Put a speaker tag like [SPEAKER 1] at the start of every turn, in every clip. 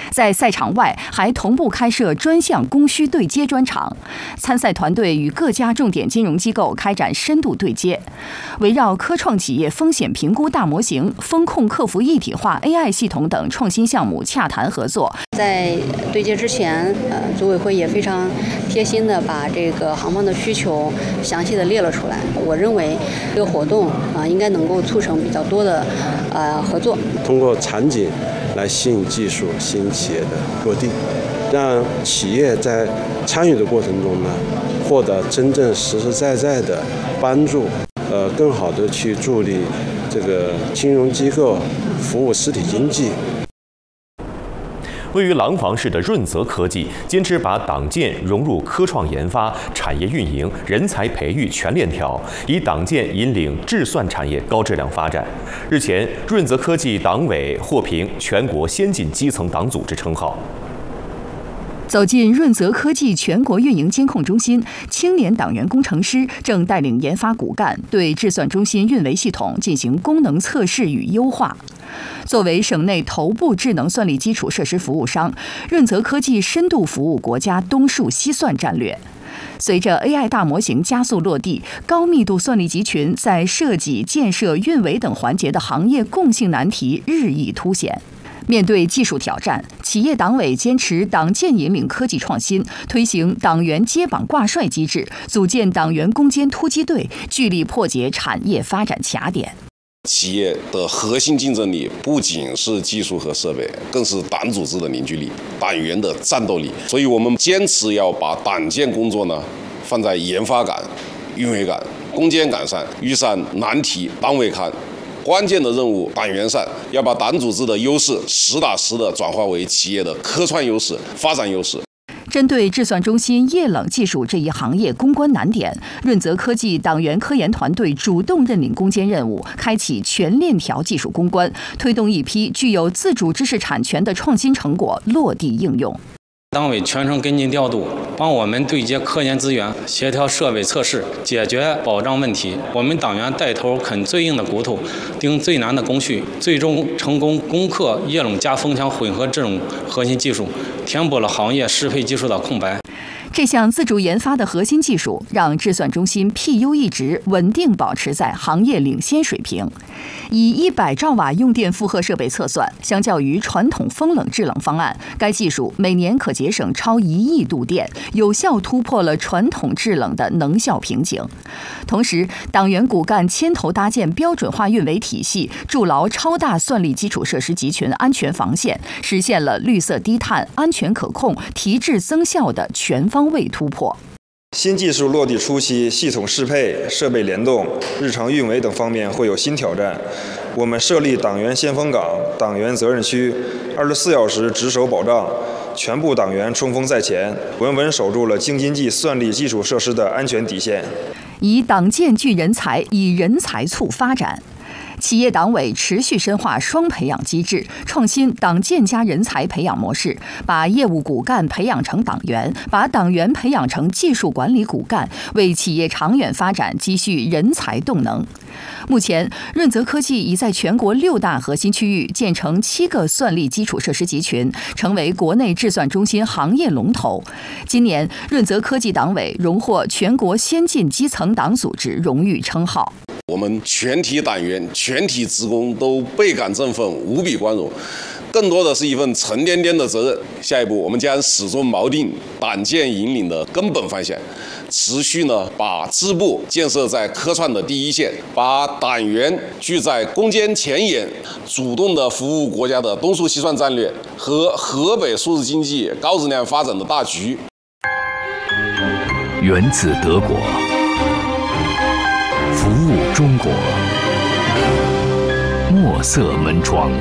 [SPEAKER 1] 在赛场外还同步开设专项供需对接专场，参赛团队与各家重点金融机构开展深度对接，围绕科创企业风险评估大模型、风控客服一体化 AI 系统等创新项目洽谈合作。
[SPEAKER 2] 在对接之前，组委会也非常贴心的把这个航方的需求详细的列了出来。我认为这个活动应该能够促成比较多的合作。
[SPEAKER 3] 通过场景来吸引技术、吸引企业的落地，让企业在参与的过程中呢，获得真正实实在在的帮助，更好的去助力这个金融机构服务实体经济。
[SPEAKER 4] 位于廊坊市的润泽科技坚持把党建融入科创研发、产业运营、人才培育全链条，以党建引领智算产业高质量发展。日前，润泽科技党委获评全国先进基层党组织称号。
[SPEAKER 1] 走进润泽科技全国运营监控中心，青年党员工程师正带领研发骨干对智算中心运维系统进行功能测试与优化。作为省内头部智能算力基础设施服务商，润泽科技深度服务国家东数西算战略。随着 AI 大模型加速落地，高密度算力集群在设计、建设、运维等环节的行业共性难题日益凸显。面对技术挑战，企业党委坚持党建引领科技创新，推行党员接榜挂帅机制，组建党员攻坚突击队，聚力破解产业发展卡点。
[SPEAKER 5] 企业的核心竞争力不仅是技术和设备，更是党组织的凝聚力、党员的战斗力。所以我们坚持要把党建工作呢放在研发岗、运维岗、攻坚岗上，遇上难题党委看。关键的任务党员上，要把党组织的优势实打实的转化为企业的科创优势、发展优势。
[SPEAKER 1] 针对智算中心液冷技术这一行业攻关难点，润泽科技党员科研团队主动认领攻坚任务，开启全链条技术攻关，推动一批具有自主知识产权的创新成果落地应用。
[SPEAKER 6] 党委全程跟进调度，帮我们对接科研资源，协调设备测试，解决保障问题。我们党员带头啃最硬的骨头，盯最难的工序，最终成功攻克液冷加风枪混合这种核心技术，填补了行业适配技术的空白。
[SPEAKER 1] 这项自主研发的核心技术，让智算中心 PU 值稳定保持在行业领先水平。以100兆瓦用电负荷设备测算，相较于传统风冷制冷方案，该技术每年可节省超1亿度电，有效突破了传统制冷的能效瓶颈。同时，党员骨干牵头搭建标准化运维体系，筑牢超大算力基础设施集群安全防线，实现了绿色低碳、安全可控、提质增效的全方位突破。
[SPEAKER 7] 新技术落地初期，系统适配、设备联动、日常运维等方面会有新挑战。我们设立党员先锋岗、党员责任区，24小时值守保障，全部党员冲锋在前，稳稳守住了京津冀算力基础设施的安全底线。
[SPEAKER 1] 以党建聚人才，以人才促发展。企业党委持续深化双培养机制，创新党建加人才培养模式，把业务骨干培养成党员，把党员培养成技术管理骨干，为企业长远发展积蓄人才动能。目前，润泽科技已在全国6大核心区域建成7个算力基础设施集群，成为国内智算中心行业龙头。今年，润泽科技党委荣获全国先进基层党组织荣誉称号。
[SPEAKER 5] 我们全体党员、全体职工都倍感振奋，无比光荣，更多的是一份沉甸甸的责任。下一步，我们将始终锚定党建引领的根本方向，持续把支部建设在科创的第一线，把党员聚在攻坚前沿，主动的服务国家的东数西算战略和河北数字经济高质量发展的大局。
[SPEAKER 8] 源自德国，服务中国，墨色门窗。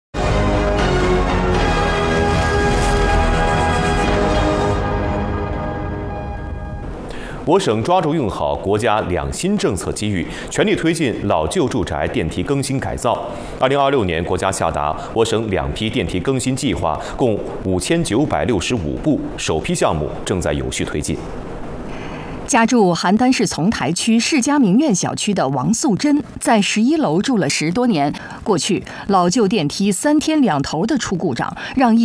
[SPEAKER 4] 我省抓住用好国家2新政策机遇，全力推进老旧住宅电梯更新改造。2026年，国家下达我省2批电梯更新计划，共5965部，首批项目正在有序推进。
[SPEAKER 1] 家住邯郸市丛台区世家名苑小区的王素贞，在11楼住了10多年。过去，老旧电梯3天2头的出故障，让